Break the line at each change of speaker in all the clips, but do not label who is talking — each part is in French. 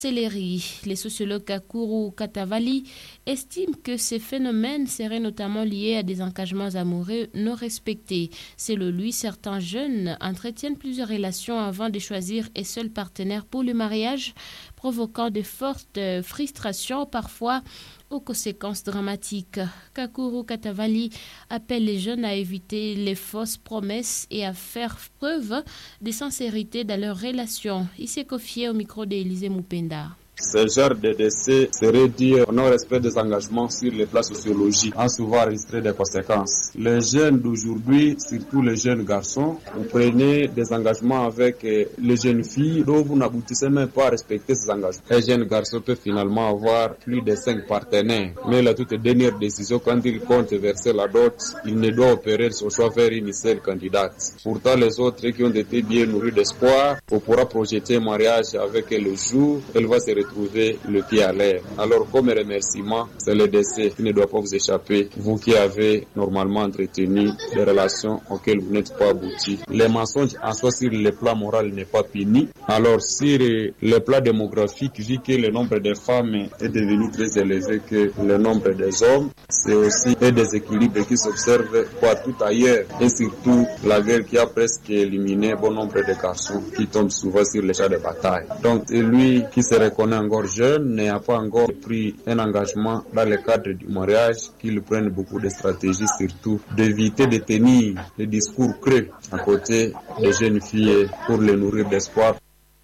Les sociologues Kakuru Katavali estiment que ces phénomènes seraient notamment liés à des engagements amoureux non respectés. Selon lui, certains jeunes entretiennent plusieurs relations avant de choisir un seul partenaire pour le mariage, provoquant de fortes frustrations, parfois aux conséquences dramatiques. Kakuru Katavali appelle les jeunes à éviter les fausses promesses et à faire preuve de sincérité dans leurs relations. Il s'est confié au micro d'Élisée Moupenda.
Ce genre de décès serait dû au non-respect des engagements sur les plans sociologiques, a souvent enregistré des conséquences. Les jeunes d'aujourd'hui, surtout les jeunes garçons, vous prenez des engagements avec les jeunes filles, dont vous n'aboutissez même pas à respecter ces engagements. Un jeune garçon peut finalement avoir plus de 5 partenaires, mais la toute dernière décision, quand il compte verser la dot, il ne doit opérer son choix vers une seule candidate. Pourtant, les autres qui ont été bien nourris d'espoir, on pourra projeter un mariage avec elle le jour, elle va se retrouver le pied à l'air. Alors, comme remerciement, c'est le décès qui ne doit pas vous échapper, vous qui avez normalement entretenu des relations auxquelles vous n'êtes pas abouti. Les mensonges en soi sur le plan moral n'est pas puni. Alors, sur le plan démographique, vu que le nombre de femmes est devenu très élevé que le nombre des hommes, c'est aussi un déséquilibre qui s'observe partout ailleurs. Et surtout, la guerre qui a presque éliminé bon nombre de garçons qui tombent souvent sur les champs de bataille. Donc, lui qui se reconnaît encore jeune, n'a pas encore pris un engagement dans le cadre du mariage, qu'il prenne beaucoup de stratégies, surtout d'éviter de tenir des discours creux à côté des jeunes filles pour les nourrir d'espoir.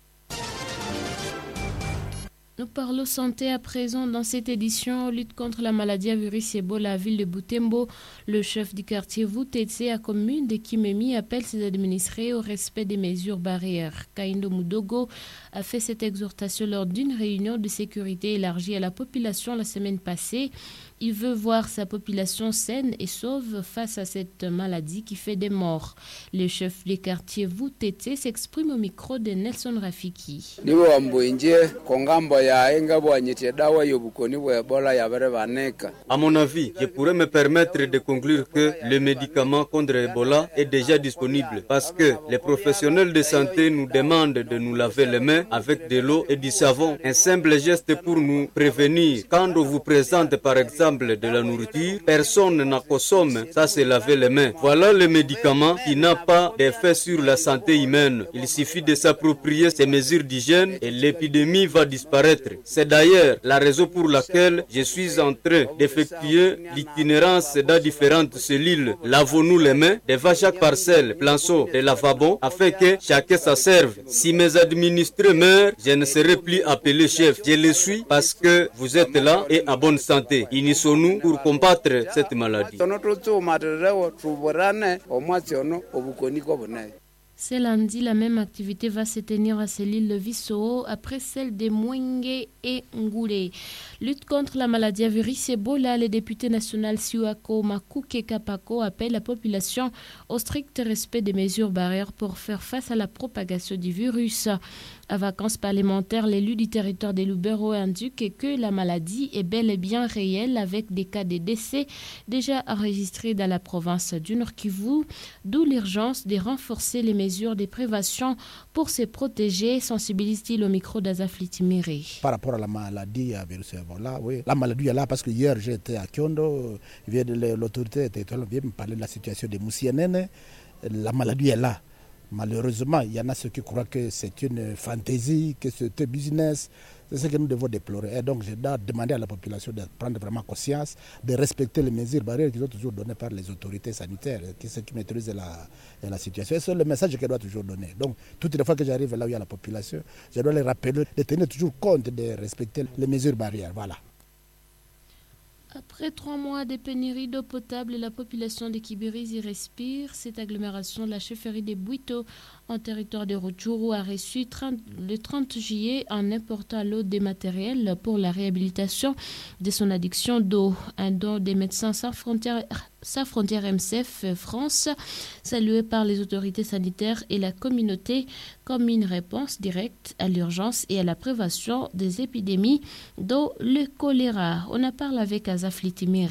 Nous parlons santé à présent dans cette édition. Lutte contre la maladie à virus Ebola à la ville de Butembo. Le chef du quartier Vutetse à commune de Kimemi appelle ses administrés au respect des mesures barrières. Kaindo Mudogo a fait cette exhortation lors d'une réunion de sécurité élargie à la population la semaine passée. Il veut voir sa population saine et sauve face à cette maladie qui fait des morts. Le chef du quartier Vutetse s'exprime au micro de Nelson Rafiki.
À mon avis, je pourrais me permettre de conclure que le médicament contre Ebola est déjà disponible parce que les professionnels de santé nous demandent de nous laver les mains avec de l'eau et du savon. Un simple geste pour nous prévenir. Quand on vous présente par exemple de la nourriture, personne n'en consomme, ça c'est laver les mains. Voilà le médicament qui n'a pas d'effet sur la santé humaine. Il suffit de s'approprier ces mesures d'hygiène et l'épidémie va disparaître. C'est d'ailleurs la raison pour laquelle je suis en train d'effectuer l'itinérance dans différentes cellules. Lavons-nous les mains devant chaque parcelle, planceau des lavabos afin que chacun s'en serve. Si mes administrés meurent, je ne serai plus appelé chef. Je le suis parce que vous êtes là et en bonne santé. Unissons-nous pour combattre cette maladie.
Ce lundi, la même activité va se tenir à l'île de Vissoo après celle de Mwenge et Ngoulé. Lutte contre la maladie à virus Ebola, le député national Siwako Makuke Kapako appelle la population au strict respect des mesures barrières pour faire face à la propagation du virus. À vacances parlementaires, l'élu du territoire des Lubero indique que la maladie est bel et bien réelle avec des cas de décès déjà enregistrés dans la province du Nord-Kivu, d'où l'urgence de renforcer les mesures de prévention pour se protéger, sensibilise-t-il au micro d'Azafli Timéré.
Par rapport à la maladie à virus Ebola, oui, la maladie est là parce que hier j'étais à Kyondo, l'autorité territoriale vient me parler de la situation de Moussienene, la maladie est là. Malheureusement, il y en a ceux qui croient que c'est une fantaisie, que c'est un business. C'est ce que nous devons déplorer. Et donc, je dois demander à la population de prendre vraiment conscience, de respecter les mesures barrières qui sont toujours données par les autorités sanitaires, qui maîtrisent la situation. Et c'est le message qu'elle doit toujours donner. Donc, toutes les fois que j'arrive là où il y a la population, je dois les rappeler de tenir toujours compte de respecter les mesures barrières. Voilà.
Après 3 mois de pénurie d'eau potable, la population de Kibirizi y respire. Cette agglomération de la chefferie de Bwito en territoire de Rutshuru a reçu le 30 juillet un important lot de matériel pour la réhabilitation de son addiction d'eau. Un don des Médecins sans frontières MSF France, salué par les autorités sanitaires et la communauté comme une réponse directe à l'urgence et à la prévention des épidémies, dont le choléra. On en parle avec Azafli Timéré.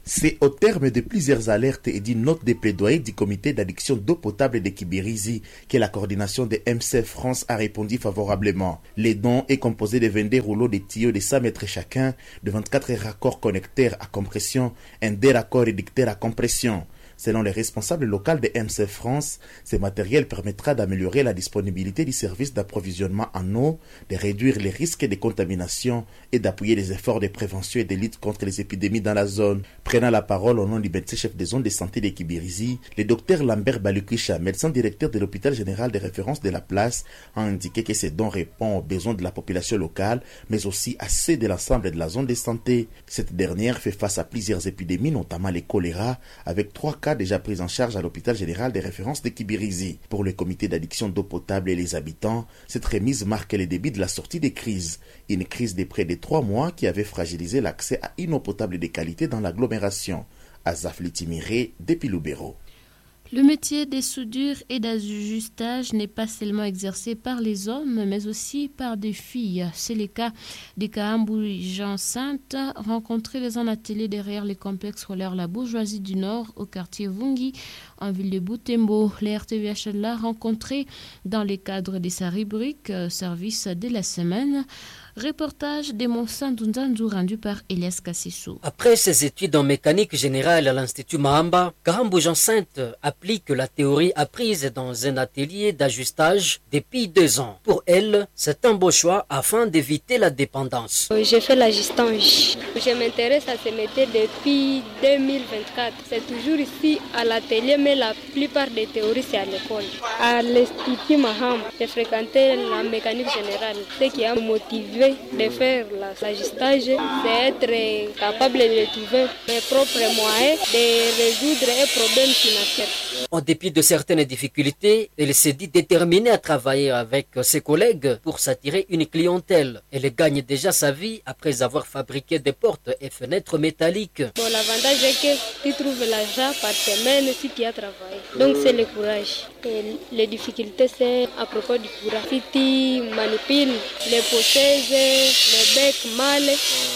C'est au terme de plusieurs alertes et d'une note de plaidoyer du comité d'addiction d'eau potable de Kibirizi que la coordination de MCF France a répondu favorablement. Les dons est composé de 22 rouleaux de tuyaux de 100 mètres chacun, de 24 raccords connecteurs à compression et des raccords réducteurs à compression. Selon les responsables locaux de MCF France, ce matériel permettra d'améliorer la disponibilité du service d'approvisionnement en eau, de réduire les risques de contamination et d'appuyer les efforts de prévention et de lutte contre les épidémies dans la zone. Prenant la parole au nom du médecin-chef des zones de santé de Kibirizi, le docteur Lambert Balukisha, médecin directeur de l'hôpital général de référence de la place, a indiqué que ces dons répondent aux besoins de la population locale, mais aussi à ceux de l'ensemble de la zone de santé. Cette dernière fait face à plusieurs épidémies, notamment les choléra, avec 3 cas déjà pris en charge à l'hôpital général de référence de Kibirizi. Pour le comité d'addiction d'eau potable et les habitants, cette remise marque le début de la sortie des crises. Une crise de près de 3 mois qui avait fragilisé l'accès à une eau potable de qualité dans l'agglomération. Azaf Litimiré, depuis Lubero.
Le métier des soudures et d'ajustage n'est pas seulement exercé par les hommes, mais aussi par des filles. C'est le cas des Kahambou Jean Sainte, rencontrés dans un atelier derrière le complexe scolaire La Bourgeoisie du Nord, au quartier Vungi, en ville de Butembo. Les RTVH l'a rencontré dans le cadre de sa rubrique Service de la semaine. Reportage de Monsandunzanzu rendu par Elias Kassissou.
Après ses études en mécanique générale à l'Institut Mahamba, Kahambou Jean Sainte applique la théorie apprise dans un atelier d'ajustage depuis 2 ans. Pour elle, c'est un beau choix afin d'éviter la dépendance.
J'ai fait l'ajustage. Je m'intéresse à ce métier depuis 2024. C'est toujours ici à l'atelier, mais la plupart des théories c'est à l'école. À l'Institut Mahamba, j'ai fréquenté la mécanique générale. Ce qui a motivé de faire l'ajustage, c'est être capable de trouver mes propres moyens de résoudre un problème financier.
En dépit de certaines difficultés, elle s'est dit déterminée à travailler avec ses collègues pour s'attirer une clientèle. Elle gagne déjà sa vie après avoir fabriqué des portes et fenêtres métalliques.
Bon, l'avantage est que tu trouves l'argent par semaine si tu as travaillé. Donc c'est le courage. Et les difficultés, c'est à propos du courage. Si tu manipules les possèses, les becs mal,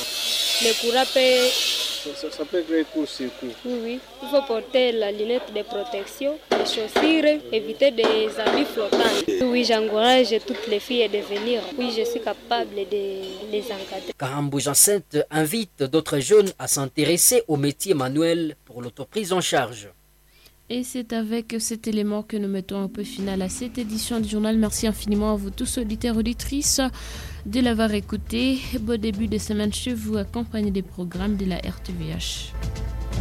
le courant peut...
Ça peut créer court-circuit.
Oui, il faut porter la lunette de protection, les chaussures, éviter des habits flottants. Oui, j'encourage toutes les filles de venir. Oui, je suis capable de les encadrer.
Kahambou Jean Sainte invite d'autres jeunes à s'intéresser au métier manuel pour l'autoprise en charge.
Et c'est avec cet élément que nous mettons un peu final à cette édition du journal. Merci infiniment à vous tous, auditeurs, auditrices, de l'avoir écouté. Bon début de semaine chez vous, accompagné des programmes de la RTVH.